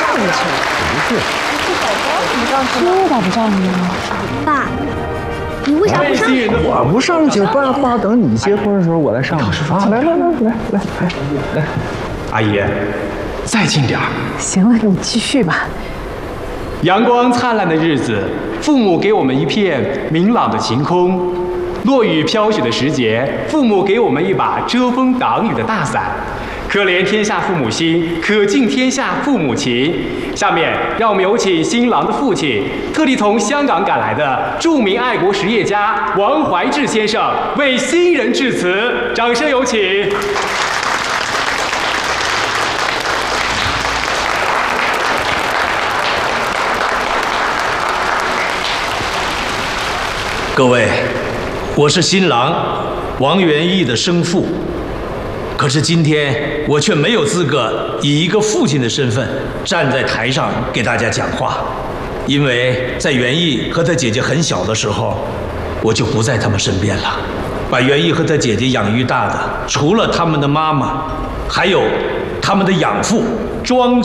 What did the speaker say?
你去。 不是。 这咋不上呢？ 爸，你为啥不上去？ 我不上去，爸等你结婚的时候我来上去啊！来， 阿姨，再近点儿。 行了，你继续吧。 阳光灿烂的日子，父母给我们一片明朗的晴空；落雨飘雪的时节，父母给我们一把遮风挡雨的大伞。可怜天下父母心，可敬天下父母情。下面让我们有请新郎的父亲，特地从香港赶来的著名爱国实业家王怀志先生为新人致辞，掌声有请。 各位，我是新郎王元义的生父。可是今天我却没有资格以一个父亲的身份站在台上给大家讲话，因为在元义和他姐姐很小的时候，我就不在他们身边了。把元义和他姐姐养育大的，除了他们的妈妈，还有他们的养父庄。